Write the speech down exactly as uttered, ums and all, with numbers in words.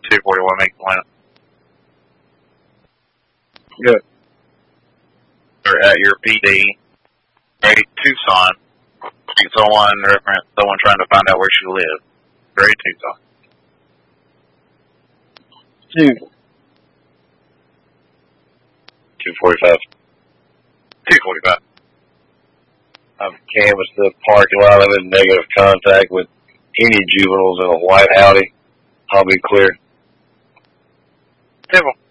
two forty-one, make the line. Good. Or at your P D, Gray Tucson. Someone reference, someone trying to find out where she lives. Gray Tucson. Two. two forty-five. two forty-five. I've canvassed the parking lot. I'm in negative contact with any juveniles in a white Audi. I'll be clear. Simple.